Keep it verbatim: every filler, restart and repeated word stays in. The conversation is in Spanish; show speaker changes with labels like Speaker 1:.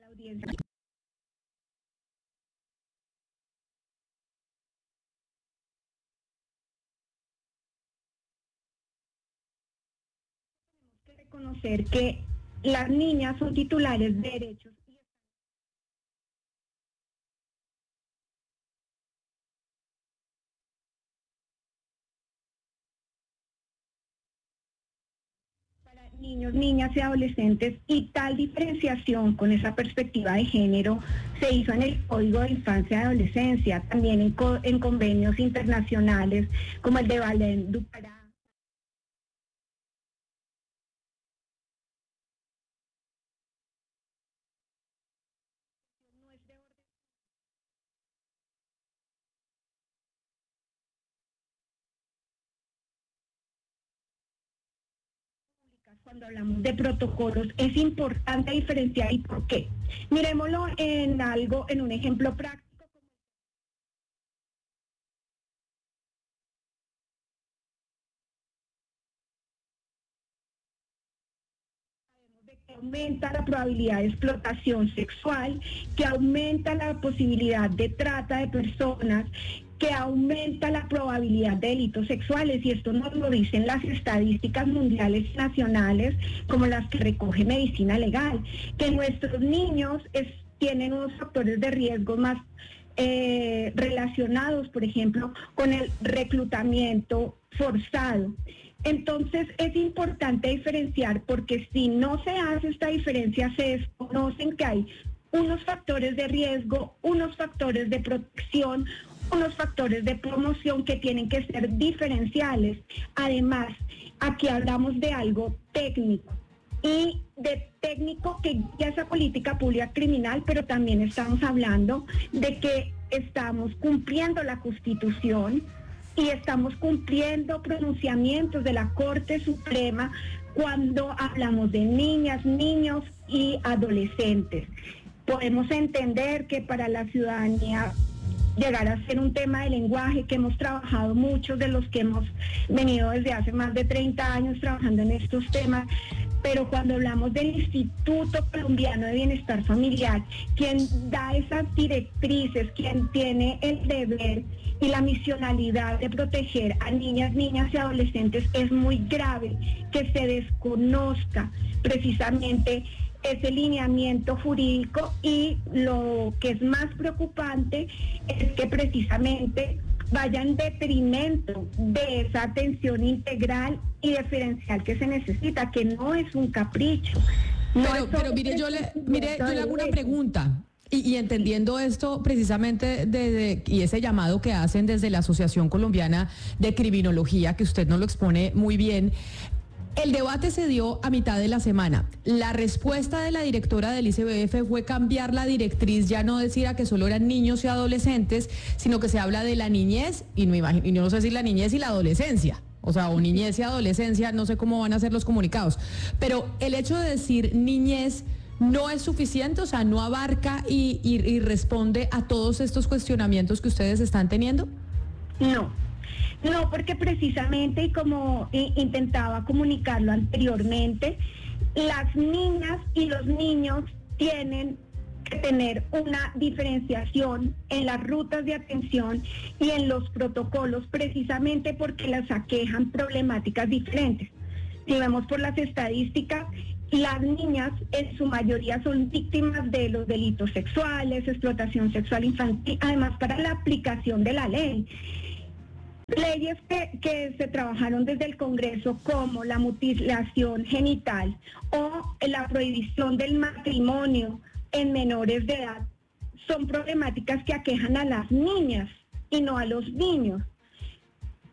Speaker 1: audiencia. Tenemos que reconocer que las niñas son titulares de derechos y para niños, niñas y adolescentes, y tal diferenciación con esa perspectiva de género se hizo en el Código de Infancia y Adolescencia, también en, co en convenios internacionales como el de Belém do Pará. No es de orden pública. Cuando hablamos de protocolos es importante diferenciar. ¿Y por qué? Miremoslo en algo, en un ejemplo práctico. De que aumenta la probabilidad de explotación sexual, que aumenta la posibilidad de trata de personas, que aumenta la probabilidad de delitos sexuales, y esto nos lo dicen las estadísticas mundiales y nacionales, como las que recoge Medicina Legal, que nuestros niños es, tienen unos factores de riesgo más eh, relacionados, por ejemplo, con el reclutamiento forzado. Entonces es importante diferenciar, porque si no se hace esta diferencia, se desconocen que hay unos factores de riesgo, unos factores de protección, unos factores de promoción que tienen que ser diferenciales. Además, aquí hablamos de algo técnico y de técnico que ya es la política pública criminal, pero también estamos hablando de que estamos cumpliendo la Constitución y estamos cumpliendo pronunciamientos de la Corte Suprema cuando hablamos de niñas, niños y adolescentes. Podemos entender que para la ciudadanía llegar a ser un tema de lenguaje, que hemos trabajado muchos de los que hemos venido desde hace más de treinta años trabajando en estos temas, pero cuando hablamos del Instituto Colombiano de Bienestar Familiar, quien da esas directrices, quien tiene el deber y la misionalidad de proteger a niñas, niñas y adolescentes, es muy grave que se desconozca precisamente ese lineamiento jurídico, y lo que es más preocupante es que precisamente vaya en detrimento de esa atención integral y diferencial que se necesita, que no es un capricho. No
Speaker 2: pero, pero mire, yo le, mire, yo le hago una pregunta. Y, y entendiendo esto precisamente de, de, y ese llamado que hacen desde la Asociación Colombiana de Criminología, que usted nos lo expone muy bien, el debate se dio a mitad de la semana. La respuesta de la directora del I C B F fue cambiar la directriz, ya no decir a que solo eran niños y adolescentes, sino que se habla de la niñez, y no, imagino, y no sé si la niñez y la adolescencia. O sea, o niñez y adolescencia, no sé cómo van a ser los comunicados. Pero el hecho de decir niñez no es suficiente, o sea, no abarca y, y, y responde a todos estos cuestionamientos que ustedes están teniendo.
Speaker 1: No, no, porque precisamente, y como eh, intentaba comunicarlo anteriormente, las niñas y los niños tienen que tener una diferenciación en las rutas de atención y en los protocolos, precisamente porque las aquejan problemáticas diferentes. Si vemos por las estadísticas, las niñas en su mayoría son víctimas de los delitos sexuales, explotación sexual infantil, además para la aplicación de la ley. Leyes que, que se trabajaron desde el Congreso, como la mutilación genital o la prohibición del matrimonio en menores de edad, son problemáticas que aquejan a las niñas y no a los niños.